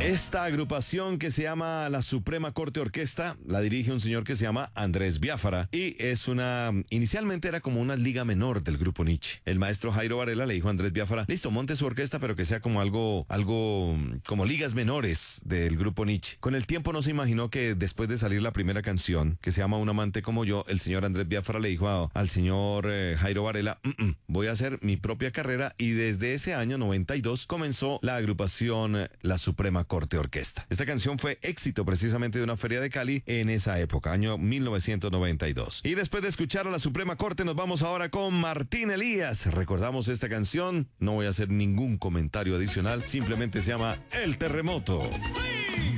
Esta agrupación que se llama la Suprema Corte Orquesta la dirige un señor que se llama Andrés Biafara y inicialmente era como una liga menor del grupo Nietzsche. El maestro Jairo Varela le dijo a Andrés Biafara, listo, monte su orquesta, pero que sea como algo como ligas menores del grupo Nietzsche. Con el tiempo no se imaginó que después de salir la primera canción, que se llama Un amante como yo, el señor Andrés Biafara le dijo al señor Jairo Varela, voy a hacer mi propia carrera, y desde ese año 92 comenzó la agrupación La Suprema Corte Orquesta. Esta canción fue éxito precisamente de una feria de Cali en esa época, año 1992. Y después de escuchar a La Suprema Corte nos vamos ahora con Martín Elías. Recordamos esta canción, no voy a hacer ningún comentario adicional, simplemente se llama El Terremoto.